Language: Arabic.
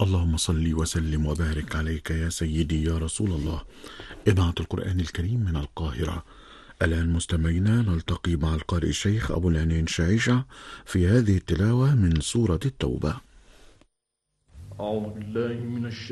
اللهم صل وسلم وبارك عليك يا سيدي يا رسول الله. إذاعة القرآن الكريم من القاهرة. الآن مستمعينا نلتقي مع القارئ الشيخ أبو العنين شعيشة في هذه التلاوة من سورة التوبة. أعوذ بالله من الشيطان